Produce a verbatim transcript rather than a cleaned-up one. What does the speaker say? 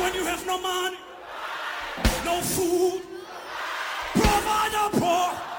when you have no money, no food, provide a poor.